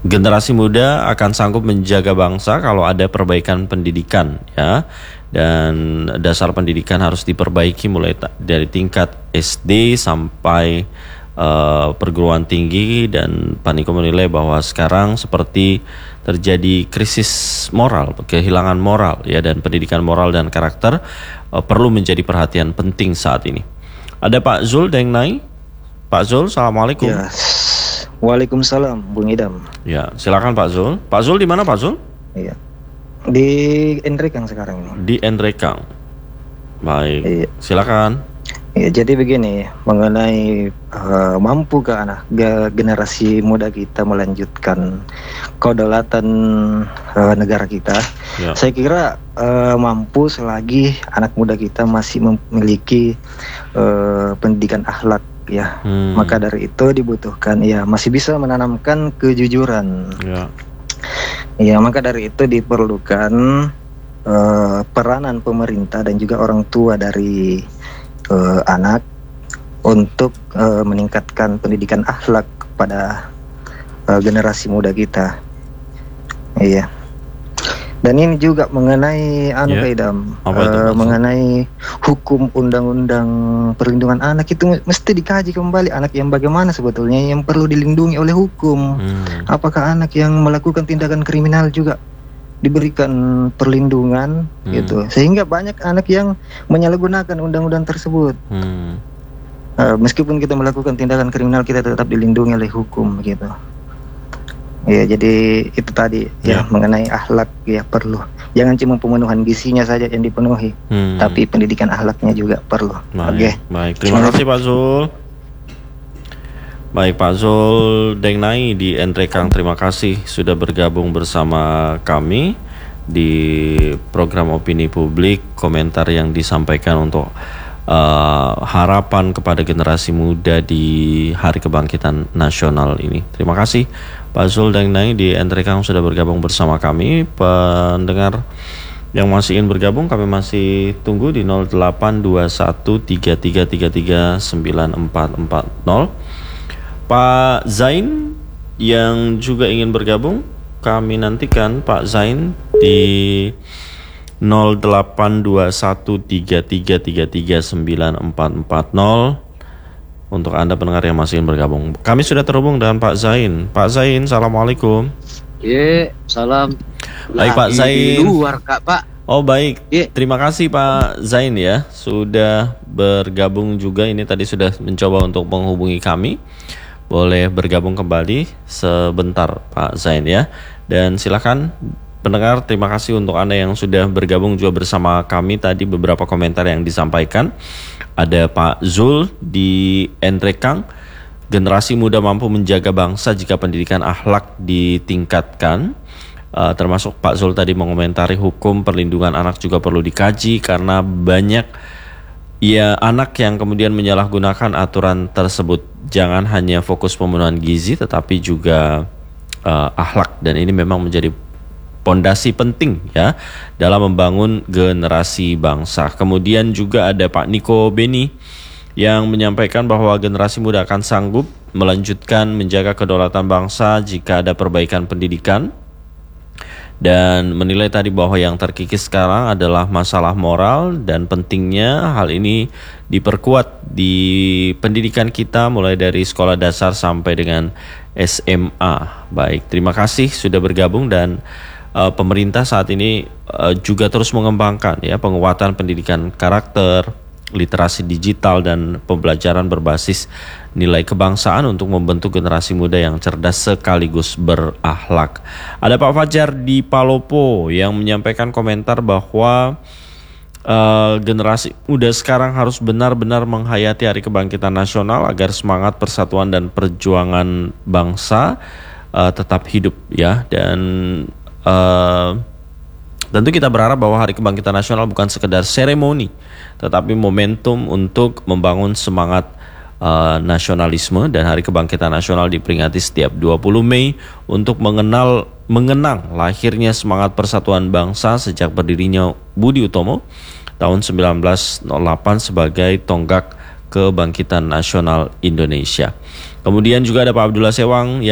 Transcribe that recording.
generasi muda akan sanggup menjaga bangsa kalau ada perbaikan pendidikan, ya. Dan dasar pendidikan harus diperbaiki mulai dari tingkat SD sampai perguruan tinggi, dan Pak Niko menilai bahwa sekarang seperti terjadi krisis moral, kehilangan moral, ya, dan pendidikan moral dan karakter perlu menjadi perhatian penting saat ini. Ada Pak Zul Dengnai. Pak Zul, assalamualaikum. Ya, waalaikumsalam, Bung Idam. Ya, silakan Pak Zul. Pak Zul di mana Pak Zul? Iya, di Endrekang sekarang ini. Di Endrekang. Baik. Iya. Silakan. Ya, jadi begini, mengenai mampukah generasi muda kita melanjutkan kedaulatan negara kita? Ya. Saya kira mampu selagi anak muda kita masih memiliki pendidikan akhlak, ya. Maka dari itu dibutuhkan, ya, masih bisa menanamkan kejujuran. Ya. Ya, maka dari itu diperlukan peranan pemerintah dan juga orang tua dari anak untuk meningkatkan pendidikan akhlak pada generasi muda kita. Iya. Dan ini juga mengenai Kak Idam, mengenai hukum undang-undang perlindungan anak itu mesti dikaji kembali, anak yang bagaimana sebetulnya yang perlu dilindungi oleh hukum. Apakah anak yang melakukan tindakan kriminal juga diberikan perlindungan, gitu, sehingga banyak anak yang menyalahgunakan undang-undang tersebut. Meskipun kita melakukan tindakan kriminal, kita tetap dilindungi oleh hukum, gitu. Ya, jadi itu tadi, ya, mengenai akhlak, ya, perlu. Jangan cuma pemenuhan gizinya saja yang dipenuhi, tapi pendidikan akhlaknya juga perlu. Baik, baik. Terima kasih Pak Zul. Baik, Pak Zul Dengnai di Endrekang, terima kasih sudah bergabung bersama kami di program Opini Publik. Komentar yang disampaikan untuk harapan kepada generasi muda di Hari Kebangkitan Nasional ini. Terima kasih Pak Zul Dengnai di Endrekang sudah bergabung bersama kami. Pendengar yang masih ingin bergabung, kami masih tunggu di 082133339440. Pak Zain yang juga ingin bergabung, kami nantikan Pak Zain di 082133339440 untuk Anda pendengar yang masih ingin bergabung. Kami sudah terhubung dengan Pak Zain. Pak Zain, assalamualaikum. Ye, salam. Baik Pak Zain. Luar Kak, Pak. Oh baik, terima kasih Pak Zain ya sudah bergabung juga. Ini tadi sudah mencoba untuk menghubungi kami. Boleh bergabung kembali sebentar Pak Zain ya. Dan silakan pendengar, terima kasih untuk Anda yang sudah bergabung juga bersama kami. Tadi beberapa komentar yang disampaikan. Ada Pak Zul di Endrekang, generasi muda mampu menjaga bangsa jika pendidikan akhlak ditingkatkan. Termasuk Pak Zul tadi mengomentari hukum perlindungan anak juga perlu dikaji karena banyak anak yang kemudian menyalahgunakan aturan tersebut. Jangan hanya fokus pemenuhan gizi tetapi juga akhlak, dan ini memang menjadi pondasi penting ya dalam membangun generasi bangsa. Kemudian juga ada Pak Niko Beni yang menyampaikan bahwa generasi muda akan sanggup melanjutkan menjaga kedaulatan bangsa jika ada perbaikan pendidikan, dan menilai tadi bahwa yang terkikis sekarang adalah masalah moral dan pentingnya hal ini diperkuat di pendidikan kita mulai dari sekolah dasar sampai dengan SMA. Baik, terima kasih sudah bergabung, dan pemerintah saat ini juga terus mengembangkan ya penguatan pendidikan karakter, literasi digital, dan pembelajaran berbasis nilai kebangsaan untuk membentuk generasi muda yang cerdas sekaligus berakhlak. Ada Pak Fajar di Palopo yang menyampaikan komentar bahwa generasi muda sekarang harus benar-benar menghayati Hari Kebangkitan Nasional agar semangat persatuan dan perjuangan bangsa tetap hidup ya. Dan tentu kita berharap bahwa Hari Kebangkitan Nasional bukan sekedar seremoni, tetapi momentum untuk membangun semangat nasionalisme, dan Hari Kebangkitan Nasional diperingati setiap 20 Mei untuk mengenang lahirnya semangat persatuan bangsa sejak berdirinya Budi Utomo tahun 1908 sebagai tonggak kebangkitan nasional Indonesia. Kemudian juga ada Pak Abdullah Sewang